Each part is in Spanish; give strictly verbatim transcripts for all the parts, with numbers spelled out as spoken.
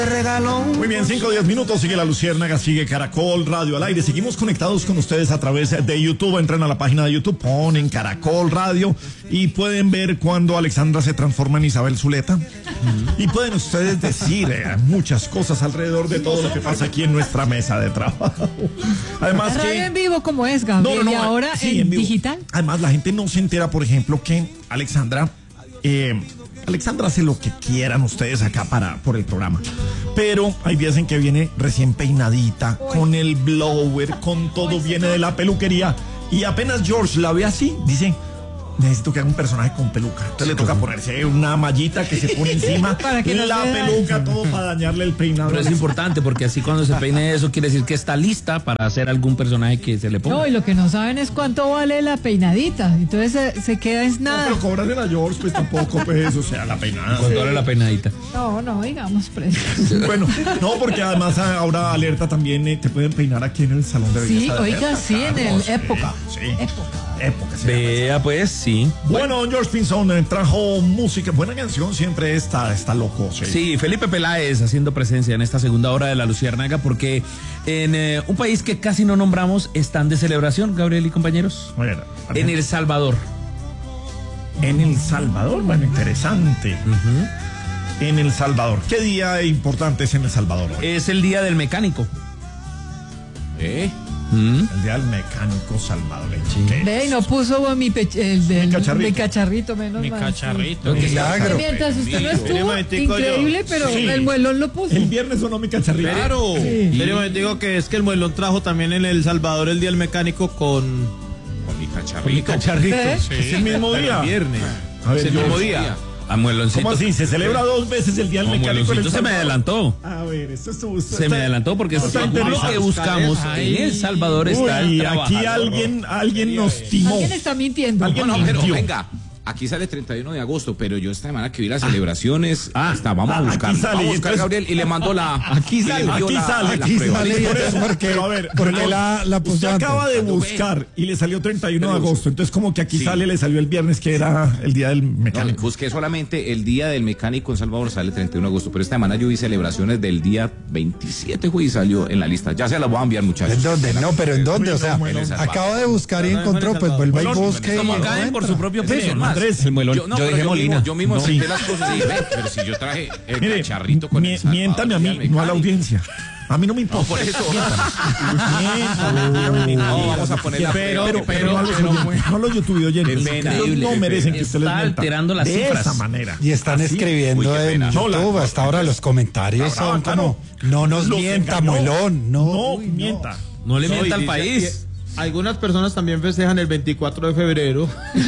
Muy bien, cinco o diez minutos, sigue La Luciérnaga, sigue Caracol Radio al aire. Seguimos conectados con ustedes a través de YouTube. Entran a la página de YouTube, ponen Caracol Radio y pueden ver cuando Alexandra se transforma en Isabel Zuleta. Y pueden ustedes decir eh, muchas cosas alrededor de todo lo que pasa aquí en nuestra mesa de trabajo. Además radio que... en vivo como es, Gabriel, No, no, no, y ahora sí, en, en vivo. digital. Además, la gente no se entera, por ejemplo, que Alexandra... Eh, Alexandra hace lo que quieran ustedes acá para por el programa. Pero hay días en que viene recién peinadita, Uy. con el blower, con todo, Uy, viene de la peluquería. Y apenas George la ve así, dice... Necesito que haga un personaje con peluca. Entonces le toca ponerse una mallita que se pone encima, para que la peluca, todo para dañarle el peinado. Pero es importante porque así cuando se peine eso quiere decir que está lista para hacer algún personaje que se le ponga. No, y lo que no saben es cuánto vale la peinadita. Entonces se, se queda en nada. No, pero cóbrale a George, pues tampoco, pues, o sea, la peinada. ¿Cuánto vale la peinadita? No, no, digamos precios. Bueno, no, porque además ahora Alerta también eh, te pueden peinar aquí en el salón de belleza. Sí, de oiga, Alerta, sí, claro, en el sí, época. Sí. Época. Época. Vea, pues, sí. Bueno, don George Pinzón eh, trajo música, buena canción, siempre está, está loco. Sí. sí, Felipe Peláez haciendo presencia en esta segunda hora de La Luciérnaga porque en eh, un país que casi no nombramos están de celebración, Gabriel y compañeros. Bueno, en El Salvador. En El Salvador, bueno, interesante. Uh-huh. En El Salvador. ¿Qué día importante es en El Salvador hoy? Es el Día del Mecánico. ¿Eh? ¿Mm? El Día del Mecánico salvadoreño. Sí. Ve, y no puso mi, pech, el del, mi, cacharrito. mi cacharrito, menos mi mal. Cacharrito. Sí. Milagro. Mientras usted no estuvo, increíble, pero sí. el muelón lo puso. El viernes sonó mi cacharrito. Claro. Sí. Pero digo que es que el muelón trajo también en El Salvador el Día del Mecánico con... Con mi cacharrito. Con mi cacharrito. ¿Eh? Sí. Es el mismo día. El viernes. A ver, es el yo, mismo día. A Mueloncito. ¿Cómo así? Se celebra dos veces el Día del Mecánico. Mueloncito se me adelantó. A ver, esto estuvo. Se me adelantó porque no, según lo que buscamos en El Salvador está Uy, el aquí alguien, alguien nos timó. Alguien está mintiendo. ¿Alguien no, no, mintió? pero venga. Aquí sale el treinta y uno de agosto, pero yo esta semana que vi las celebraciones, ah, está, vamos a buscar, aquí sale, vamos a buscar, entonces, Gabriel, y le mando la... Aquí sale, aquí la, sale, la aquí prueba. sale. Por eso, porque, pero a ver, porque la, la usted acaba de buscar y le salió treinta y uno de agosto, entonces como que aquí sí. sale, le salió el viernes que era el Día del Mecánico. No, busqué solamente el Día del Mecánico en Salvador, sale el treinta y uno de agosto, pero esta semana yo vi celebraciones del día veintisiete, güey, y salió en la lista. Ya se las voy a enviar, muchachos. ¿En dónde? No, pero ¿en dónde? O sea, acabo de buscar y encontró, pues vuelva y busque. Como caen por su propio peso. Andrés, el muelón. Yo, no, yo dije yo Molina. Mismo, yo mismo no. senté las cosas y dije, pero si yo traje el Mire, cacharrito con mi, el Salvador, miéntame a mí, no a la audiencia. A mí no me importa. No, por eso. Miéntame. No, vamos a poner la pero, pero, pero, pero, no a los, oyentes, no a los YouTube oyentes. Ellos no merecen que usted les mienta. Está alterando las de cifras. esa manera. Y están ¿así? escribiendo Uy, en pena. YouTube. Hasta ahora los comentarios Ahora, son como, no nos los mienta, engañó. Muelón. No, No uy, mienta. No le No, mienta al dice, país. Algunas personas también festejan el veinticuatro de febrero.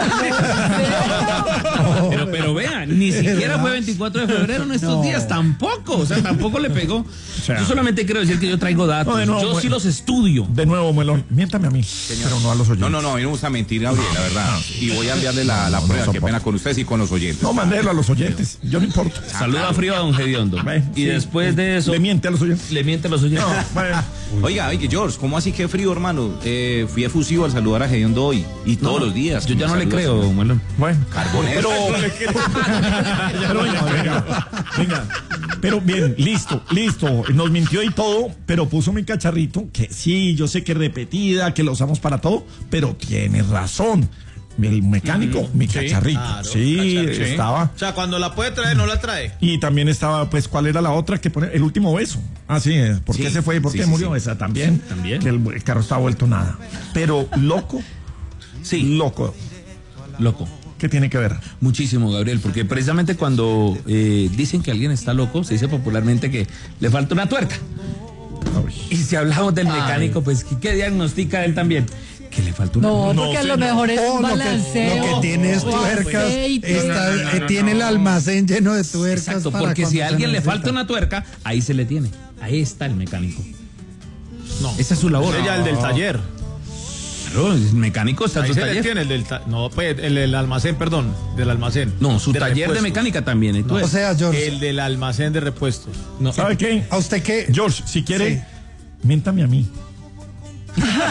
Pero, pero vean, ni siquiera fue veinticuatro de febrero en estos No. días, tampoco, o sea, tampoco le pegó. O sea, yo solamente quiero decir que yo traigo datos, no, de nuevo, yo bueno. sí los estudio. De nuevo, Melón, miéntame a mí, pero no a los oyentes. No, no, no, a mí no me gusta mentir, Gabriel, la verdad. Y voy a enviarle la, la No, no, prueba, no, qué no, pena no. con ustedes y con los oyentes. No, mandélo a los oyentes, yo no importa. Saluda frío a don Gediondo. Ve, Y sí. después de eso, Le miente a los oyentes. le miente a los oyentes. No, bueno. Oiga, oye, George, ¿cómo así que frío, hermano? Eh, fui efusivo al saludar a Gediondo hoy y todos No, los días. Yo ya no me le saluda, creo, señor. Muelón. Bueno, Carbonero. pero, pero venga, venga, venga. Pero bien, listo, listo. Nos mintió y todo, pero puso mi cacharrito, que sí, yo sé que es repetida, que lo usamos para todo, pero tiene razón. El mecánico, mm, mi sí, cacharrito. claro, sí, cacharrito. estaba. O sea, cuando la puede traer, no la trae. Y también estaba, pues, ¿cuál era la otra que pone? El último beso. Ah, sí, ¿por qué Sí, se fue? ¿Por sí, qué sí, murió? sí. Esa también. Sí, también. Que el, el carro estaba vuelto nada. Pero loco, Sí, loco. loco. ¿Qué tiene que ver? Muchísimo, Gabriel, porque precisamente cuando eh, dicen que alguien está loco, se dice popularmente que le falta una tuerca. Y si hablamos del mecánico, pues, ¿qué diagnostica él también? Que le falta una No, tuerca. porque a lo señor. mejor es Oh, un lo que, balanceo. lo que tiene es o tuercas, aceite. está- No, no, no, no, eh, tiene el no. almacén lleno de tuercas. Exacto, para porque si cuando a se alguien le necesita. falta una tuerca, ahí se le tiene. Ahí está el mecánico. No. Esa es su labor. Ella, el del taller. Claro, el mecánico está en Ahí su se le taller. tiene el del ta- No, pues, el del almacén, perdón. Del almacén. No, su De taller de repuestos. mecánica también. No, entonces. O sea, George, El del almacén de repuestos. No. ¿Sabe qué? ¿a usted qué? George, si quiere, Sí. miéntame a mí.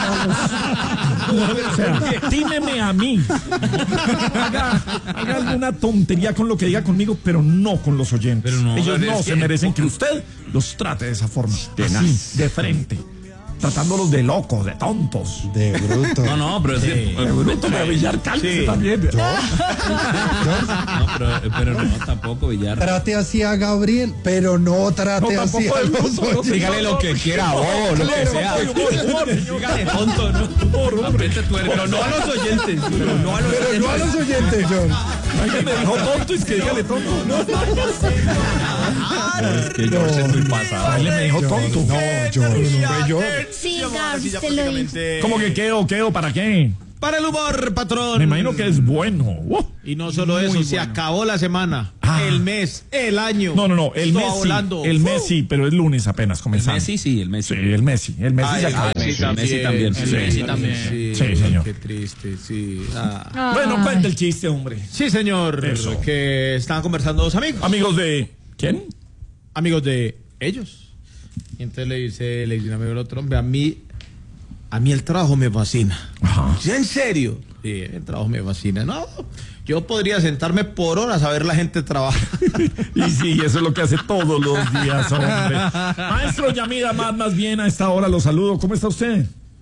O sea, tímeme a mí. Haga, haga alguna tontería con lo que diga conmigo, pero no con los oyentes. Pero no, Ellos pero no es se que- merecen que usted los trate de esa forma. Así, de frente. Tratándolos de locos, de tontos. De bruto. No, no, pero es que- De bruto, de Villar, cálmese también. No, pero, pero no, tampoco, Villar. Trate así a Gabriel, pero no trate No, así tampoco a de los bruto, no, oyentes. dígale lo que quiera, bobo, lo que sea. Dígale tonto, ¿no? Apriete tu hermano. Pero no a los oyentes. Pero no a los Pero no a los oyentes, John. Alguien me dijo tonto y es que dígale tonto. No, Es que yo sé muy pasado. alguien me dijo tonto. No, John. Fue yo. Sí, Ahora Gabs, sí, ya te lo digo. prácticamente- ¿Cómo que quedo, quedo? ¿Para qué? Para el humor, patrón. Me imagino que es bueno. Uh. Y no solo eso, se acabó la semana, Ah. el mes, el año. No, no, no, el Esto mes va sí, volando. el mes ¡Fu! sí, pero es lunes apenas El comenzando. Messi, sí, el Messi. Sí, el Messi, el Messi Ay, se el acaba. Messi Sí, Messi también. El Sí, Messi sí, también. sí, sí, señor. Qué triste, sí. Ah. Ay. Bueno, cuenta el chiste, hombre. Sí, señor. Eso. Que estaban conversando dos amigos. Amigos de... ¿Quién? Amigos de ellos. Y entonces le dice, le dice un amigo al otro, hombre, a mí, a mí el trabajo me fascina. Ajá. ¿Sí, en serio? Sí, el trabajo me fascina. No, yo podría sentarme por horas a ver la gente trabajar. Y sí, eso es lo que hace todos los días, hombre. Maestro Yamida, más, más bien a esta hora lo saludo. ¿Cómo está usted?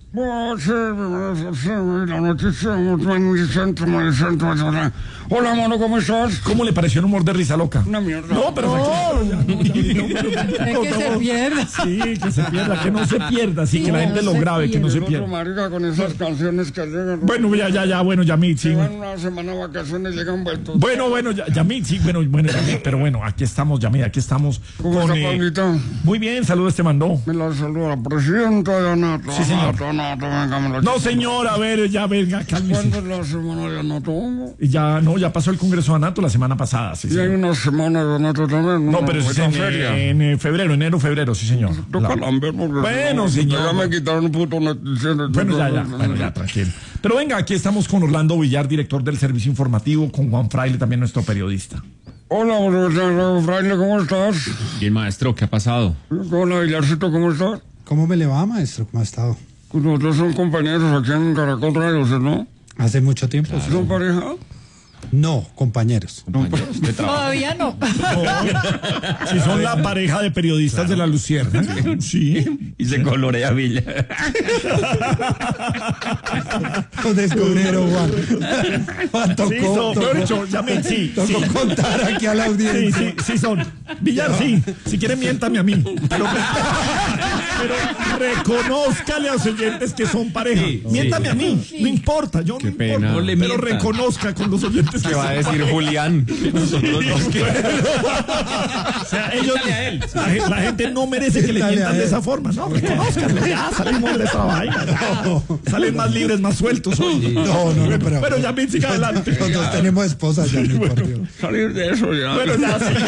Hola, mono, ¿cómo estás? ¿Cómo le pareció el humor de Risa Loca? Una mierda. No, pero tranquilo. Es que se pierda. Sí, que se pierda, que no se pierda, sí, que la No gente lo se grabe, que no se Otro pierda. marica con esas canciones que llegan. Bueno, ya, ya, ya, bueno, Yamid, sí. Llevan una semana de vacaciones, llegan vueltos. Bueno, bueno, ya- Yamid, sí, bueno, bueno, Yamid, pero bueno, aquí estamos, Yamid, aquí estamos. ¿Cómo está, Pablito? Muy bien, saludos, te mandó. Me la saluda la presidenta de Anato. Sí, señor. Anato, Anato, venga, me la No, chupa. señor, a ver, ya, venga, cálmese. ¿Cuándo es la semana de Anato? Y ya, no, ya pasó el Congreso de Anato la semana pasada, sí, Y hay señor. una semana de Anato también. No, pero eso es en, feria. en, eh, febrero, enero, febrero, sí, señor. Toca La- lamber porque Bueno, no, señor. Ya me quitaron un puto noticiero. Bueno, ya, ya, bueno, ya, tranquilo. Pero venga, aquí estamos con Orlando Villar, director del servicio informativo, con Juan Fraile, también nuestro periodista. Hola, profesor Fraile, ¿cómo estás? Bien, maestro, ¿qué ha pasado? Hola, Villarcito, ¿cómo estás? ¿Cómo me le va, maestro? ¿Cómo ha estado? Pues nosotros somos compañeros aquí en Caracol Radio, ¿no? Hace mucho tiempo. sí. ¿Son pareja? No, compañeros. Todavía no. Si son la pareja de periodistas de la Lucierna. Sí. Y se colorea Villa. Lo descubrieron, Juan. Juan tocó, Sí, son, tocó, mejor dicho, Yamid, sí, tocó sí. contar aquí a la Sí, audiencia. sí, sí son. Villar, sí. Si quiere, miéntame a mí. Pero, pero reconózcale a los oyentes que son pareja. Sí, miéntame sí. a mí. No importa, yo no pena. importa. No le pero mienta. reconozca con los oyentes que son pareja. Julián? Que nosotros nos O sea, ellos, la, gen- la gente no merece que le Dale a mientan de él. esa forma. No, reconózcanlo. Ya salimos de esa vaina. ya. Salen más libres, más sueltos hoy. No, no, no, pero. Pero Yamid, siga adelante. Nosotros tenemos esposas ya, mi por Dios. Salir de eso ya. Bueno, ya, sí.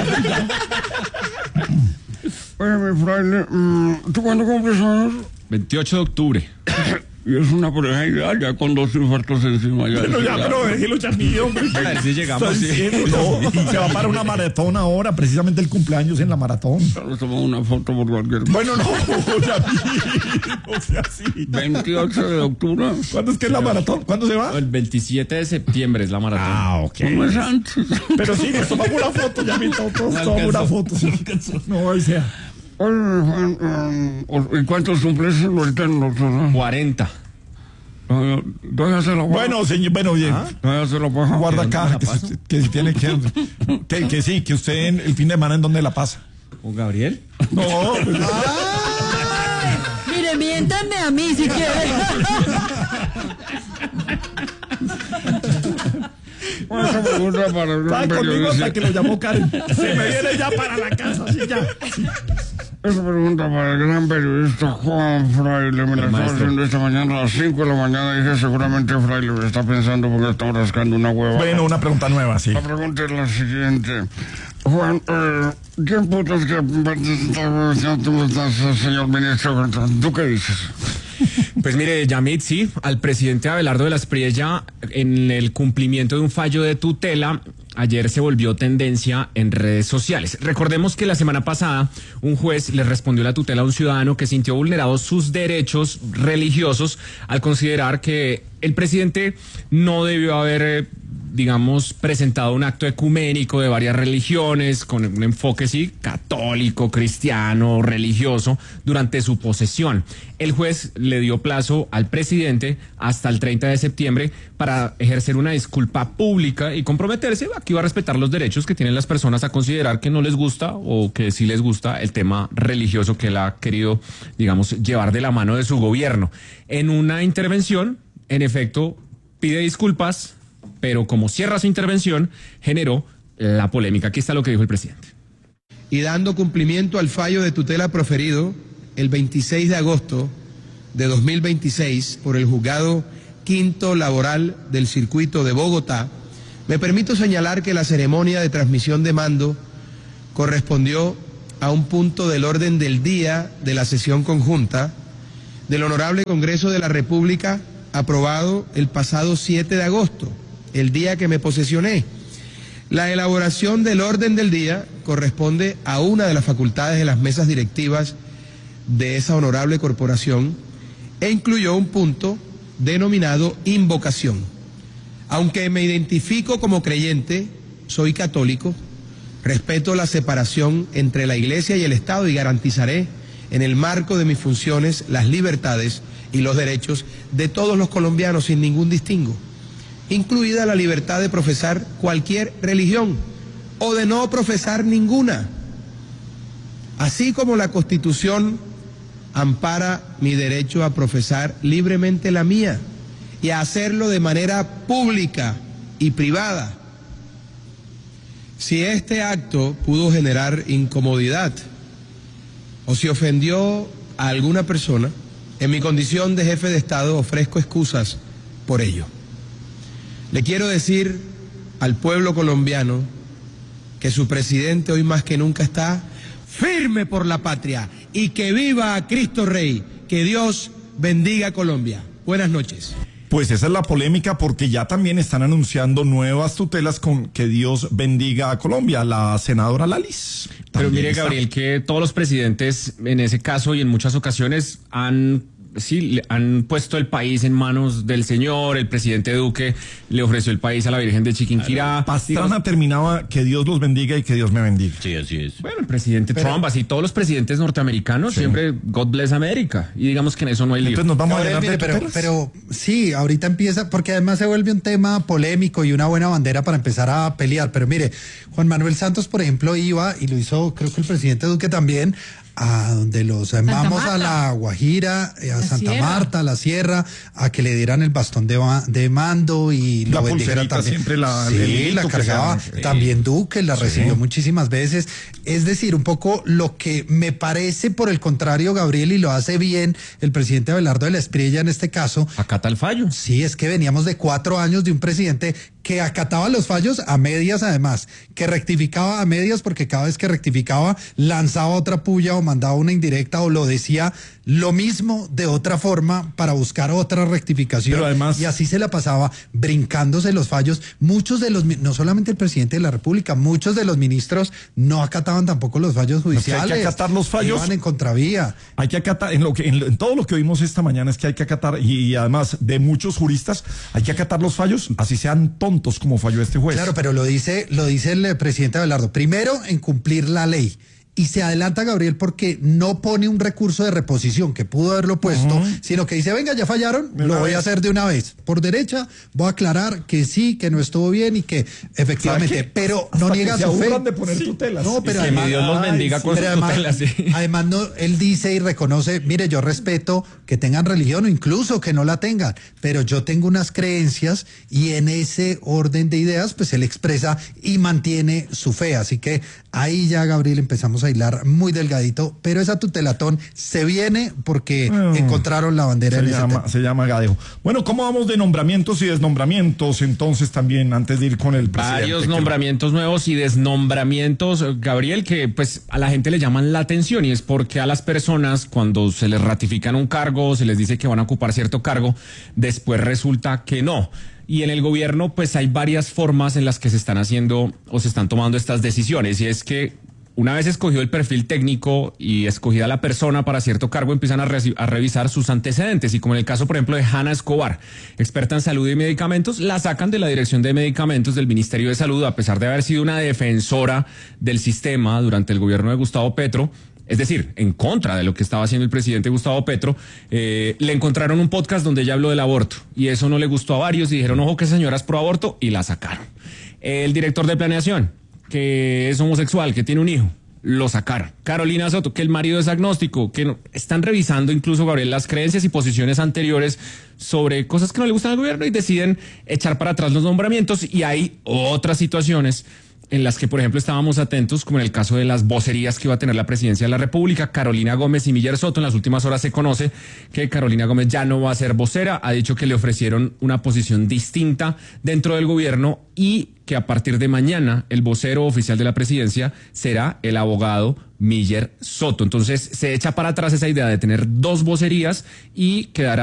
Oye, mi fraile, mm, ¿tú cuándo cumples años? veintiocho de octubre. Y es una pareja ideal, ya con dos infartos encima. Ya, Pero ya, ya. pero déjelo, Yamid, hombre. A ver si llegamos, Está sí. diciendo, no, se va para una maratón ahora, precisamente el cumpleaños en la maratón. Nos tomamos una foto por cualquier. Bueno, no, Yamid, no sea así. veintiocho de octubre. ¿Cuándo es que es la maratón? ¿Cuándo se va? El veintisiete de septiembre es la maratón. Ah, ok. Un mes antes. Pero sí, nos tomamos una foto, Yamid, todos tomamos una foto. Sí. No, ahí sea. Oye, Juan, eh, ¿y cuántos cumples ahorita en los cuarenta. ¿Dónde se la puedo? Bueno, señor, bueno, bien. ¿Dónde se la puedo? Guarda acá, que, si- que si tiene que, que. Que sí, que usted en el fin de semana en dónde la pasa. ¿Con Gabriel? No, pues, Mire, miéntanme a mí si quieren. Bueno, esa pregunta para un estaba conmigo periodista. hasta que lo llamó Karen. Se me viene ya para la casa, sí, ya. Esa pregunta para el gran periodista Juan Fraile. Me la estaba maestro. haciendo esta mañana a las cinco de la mañana. Dije, seguramente Fraile me está pensando porque está rascando una hueva. Bueno, una pregunta nueva, sí. La pregunta es la siguiente. Juan, eh, ¿quién putas que señor ministro? ¿Tú qué dices? Pues mire, Yamid, sí, al presidente Abelardo de la Espriella, en el cumplimiento de un fallo de tutela, ayer se volvió tendencia en redes sociales. Recordemos que la semana pasada un juez le respondió la tutela a un ciudadano que sintió vulnerados sus derechos religiosos al considerar que el presidente no debió haber, eh, digamos, presentado un acto ecuménico de varias religiones con un enfoque, sí, católico, cristiano, religioso, durante su posesión. El juez le dio plazo al presidente hasta el treinta de septiembre para ejercer una disculpa pública y comprometerse a que iba a respetar los derechos que tienen las personas a considerar que no les gusta o que sí les gusta el tema religioso que él ha querido, digamos, llevar de la mano de su gobierno. En una intervención, en efecto, pide disculpas, pero como cierra su intervención, generó la polémica. Aquí está lo que dijo el presidente. Y dando cumplimiento al fallo de tutela proferido el veintiséis de agosto de dos mil veintiséis por el Juzgado Quinto Laboral del Circuito de Bogotá, me permito señalar que la ceremonia de transmisión de mando correspondió a un punto del orden del día de la sesión conjunta del Honorable Congreso de la República aprobado el pasado siete de agosto, el día que me posesioné. La elaboración del orden del día corresponde a una de las facultades de las mesas directivas de esa honorable corporación e incluyó un punto denominado invocación. Aunque me identifico como creyente, soy católico, respeto la separación entre la Iglesia y el Estado y garantizaré en el marco de mis funciones las libertades y los derechos de todos los colombianos sin ningún distingo, incluida la libertad de profesar cualquier religión o de no profesar ninguna, así como la Constitución ampara mi derecho a profesar libremente la mía y a hacerlo de manera pública y privada. Si este acto pudo generar incomodidad o si ofendió a alguna persona, en mi condición de jefe de Estado ofrezco excusas por ello. Le quiero decir al pueblo colombiano que su presidente hoy más que nunca está firme por la patria y que viva Cristo Rey. Que Dios bendiga a Colombia. Buenas noches. Pues esa es la polémica porque ya también están anunciando nuevas tutelas con que Dios bendiga a Colombia, la senadora Lalis. Pero mire, Gabriel, que todos los presidentes en ese caso y en muchas ocasiones han... sí, han puesto el país en manos del Señor. El presidente Duque le ofreció el país a la Virgen de Chiquinquirá. Pastrana terminaba que Dios los bendiga y que Dios me bendiga. Sí, así es. Bueno, el presidente Pero, Trump, así todos los presidentes norteamericanos, sí. siempre God bless America. Y digamos que en eso no hay lío. Entonces nos vamos Gabriel, a mire, pero, pero sí, ahorita empieza, porque además se vuelve un tema polémico y una buena bandera para empezar a pelear. Pero mire, Juan Manuel Santos, por ejemplo, iba, y lo hizo creo que el presidente Duque también, a donde los llamamos a la Guajira, a la Santa Sierra. Marta, a la Sierra, a que le dieran el bastón de, de mando y la lo bendijeran también. Siempre la, sí, la cargaba sea, también Duque, la sí. recibió muchísimas veces. Es decir, un poco lo que me parece, por el contrario, Gabriel, y lo hace bien el presidente Abelardo de la Espriella en este caso. Acata el fallo. Sí, es que veníamos de cuatro años de un presidente que acataba los fallos a medias, además, que rectificaba a medias porque cada vez que rectificaba lanzaba otra puya o mandaba una indirecta o lo decía lo mismo de otra forma para buscar otra rectificación. Pero además, y así se la pasaba brincándose los fallos. Muchos de los, no solamente el presidente de la República, muchos de los ministros no acataban tampoco los fallos judiciales. No, hay que acatar los fallos. Iban en contravía. Hay que acatar, en, lo que, en, en todo lo que oímos esta mañana es que hay que acatar, y, y además de muchos juristas, hay que acatar los fallos, así sean tontos como falló este juez. Claro, pero lo dice, lo dice el presidente Abelardo. Primero, en cumplir la ley. Y se adelanta, Gabriel, porque no pone un recurso de reposición que pudo haberlo puesto, uh-huh. sino que dice, venga, ya fallaron, lo voy vez. a hacer de una vez. Por derecha, voy a aclarar que sí, que no estuvo bien y que efectivamente, pero no niega su fe. De poner sí. tutelas. No, pero y además, que Dios los bendiga con sus además, tutelas. Sí. Además, no, él dice y reconoce, mire, yo respeto que tengan religión o incluso que no la tengan, pero yo tengo unas creencias y en ese orden de ideas, pues él expresa y mantiene su fe. Así que ahí ya, Gabriel, empezamos a hilar muy delgadito, pero esa tutelatón se viene porque oh, encontraron la bandera se en llama, ese se llama Gadejo. Bueno, ¿cómo vamos de nombramientos y desnombramientos? Entonces también, antes de ir con el presidente. Varios nombramientos nuevos y desnombramientos, Gabriel, que pues a la gente le llaman la atención, y es porque a las personas cuando se les ratifican un cargo, se les dice que van a ocupar cierto cargo, después resulta que no. y en el gobierno pues hay varias formas en las que se están haciendo o se están tomando estas decisiones, y es que una vez escogido el perfil técnico y escogida la persona para cierto cargo, empiezan a, re- a revisar sus antecedentes. Y como en el caso, por ejemplo, de Hanna Escobar, experta en salud y medicamentos, la sacan de la Dirección de Medicamentos del Ministerio de Salud, a pesar de haber sido una defensora del sistema durante el gobierno de Gustavo Petro. Es decir, en contra de lo que estaba haciendo el presidente Gustavo Petro. Eh, le encontraron un podcast donde ella habló del aborto y eso no le gustó a varios y dijeron, ojo que señora es pro aborto, y la sacaron. El director de planeación, que es homosexual, que tiene un hijo, lo sacaron. Carolina Soto, que el marido es agnóstico, que no, están revisando incluso, Gabriel, las creencias y posiciones anteriores sobre cosas que no le gustan al gobierno y deciden echar para atrás los nombramientos. Y hay otras situaciones en las que, por ejemplo, estábamos atentos, como en el caso de las vocerías que iba a tener la presidencia de la República. Carolina Gómez y Miller Soto, en las últimas horas se conoce que Carolina Gómez ya no va a ser vocera, ha dicho que le ofrecieron una posición distinta dentro del gobierno y que a partir de mañana el vocero oficial de la presidencia será el abogado Miller Soto. Entonces se echa para atrás esa idea de tener dos vocerías y quedará